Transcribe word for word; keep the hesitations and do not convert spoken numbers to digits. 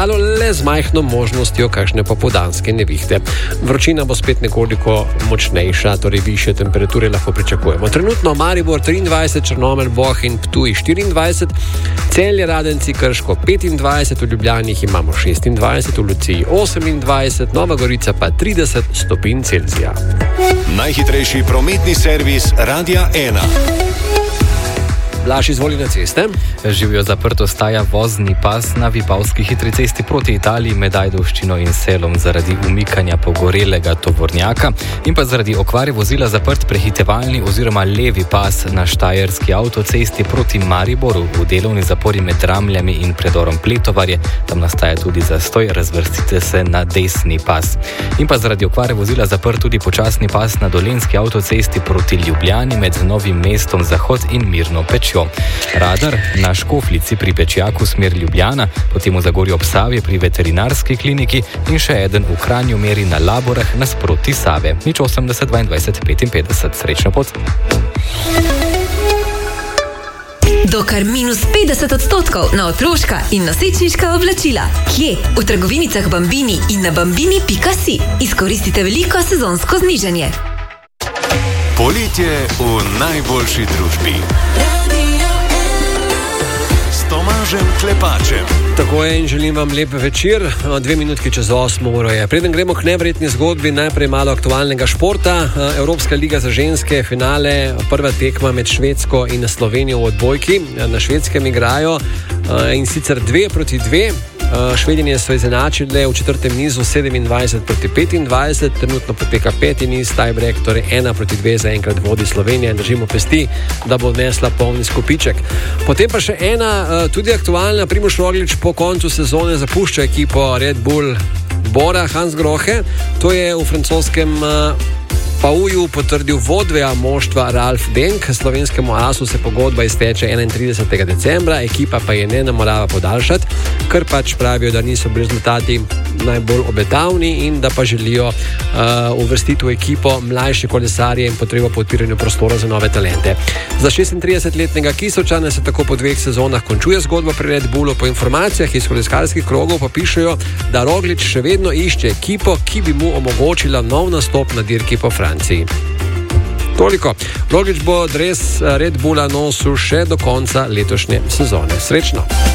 ostalo le z majhno možnostjo kakšne popoldanske nevihte. Vročina bo spet nekoliko močnejša, torej višje temperature lahko pričakujemo. Trenutno Maribor triindvajset, Črnomelj, Bohinj, Ptuj štiriindvajset, Celje, Radenci, Krško petindvajset, v Ljubljani jih imamo šestindvajset, v Luciji osemindvajset, Nova Gorica pa trideset stopinj Celzija. Najhitrejši prometni servis Radia ena. Blaž, izvoli na ceste. Živijo zaprt ostaja vozni pas na Vipavski hitri cesti proti Italiji med Ajdovščino in Selom zaradi umikanja pogorelega tovornjaka in pa zaradi okvare vozila zaprt prehitevalni oziroma levi pas na Štajerski avtocesti proti Mariboru v delovni zapori med Ramljami in predorom Pletovarje. Tam nastaja tudi zastoj, razvrstite se na desni pas. In pa zaradi okvare vozila zaprt tudi počasni pas na Dolenjski avtocesti proti Ljubljani med Novim mestom Zahod in Mirno Pečjo. Radar na Škoflici pri Pečjaku smer Ljubljana, potem v Zagorju ob Savi pri veterinarski kliniki in še eden v Kranju meri na Laborah nasproti Save. Nič osemdeset dvaindvajset petinpetdeset. Srečno pot! Do kar minus petdeset odstotkov na otroška in nosečniška oblačila. Kje? V trgovinicah Bambini in na bambini pika si. Izkoristite veliko sezonsko znižanje. Poletje v najboljši družbi. Tomažem Klepačem. Tako je in želim vam lep večer. Dve minutki čez osmo uro je. Preden gremo k neverjetni zgodbi, najprej malo aktualnega športa. Evropska liga za ženske, finale, prva tekma med Švedsko in Slovenijo v odbojki. Na Švedskem igrajo in sicer dve proti dve. Švedinje so izenačile v četrtem nizu sedemindvajset proti petindvajset, trenutno poteka peti niz, tiebreak, torej ena proti dve zaenkrat vodi Slovenija in držimo pesti, da bo odnesla polni skupiček. Potem pa še ena tudi aktualna, Primož Roglič po koncu sezone zapušča ekipo Red Bull Bora Hansgrohe, to je v francoskem Pauju potrdil vodja moštva Ralf Denk. Slovenskemu asu se pogodba izteče enaintridesetega decembra, ekipa pa je ne namorava podaljšati, ker pač pravijo, da niso bili rezultati najbolj obetavni in da pa želijo uh, uvrstiti v ekipo mlajše kolesarje in potrebo po odpiranju prostora za nove talente. Za šestintridesetletnega Kisovčana se tako po dveh sezonah končuje zgodba pri Red Bullu. Po informacijah iz kolesarskih krogov pa pišejo, da Roglič še vedno išče ekipo, ki bi mu omogočila nov nastop na dirki po Franciji. Toliko. Roglič bo dres Red Bulla nosil še do konca letošnje sezone. Srečno!